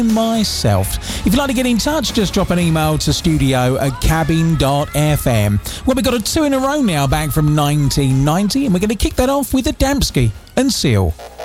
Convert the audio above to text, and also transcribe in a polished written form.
myself. If you'd like to get in touch, just drop an email to studio@cabin.fm. Well, we've got a 2 in a row now back from 1990, and we're going to kick that off with a Dambsky and Seal.